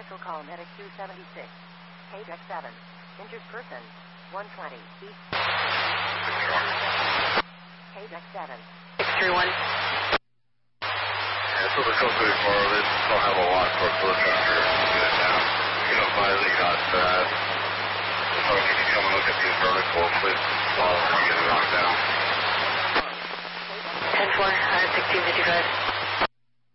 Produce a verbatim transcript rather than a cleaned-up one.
Special call medic two seventy-six. K deck seven. Injured person. one twenty. East. K deck seven. six three one. Yeah, so the code thirty-four, they don't have a lot for the tractor. Get it down. You know, finally got that. So if you can come and look at these verticals, please follow and get it knocked down. ten four, uh, sixteen fifty-five.